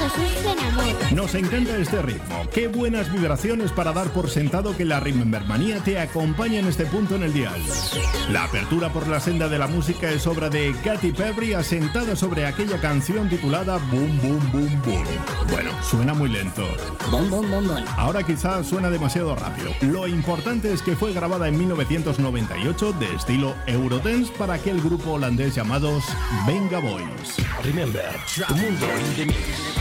Jesús se enamora. Nos encanta este ritmo. Qué buenas vibraciones para dar por sentado que la Remembermanía te acompaña en este punto en el dial. La apertura por la senda de la música es obra de Katy Perry, asentada sobre aquella canción titulada Boom Boom Boom Boom. Bueno, suena muy lento. Bom, bom, bom, bom. Ahora quizás suena demasiado rápido. Lo importante es que fue grabada en 1998 de estilo Eurodance para aquel grupo holandés llamados Venga Boys. Remember, tu mundo in the mix.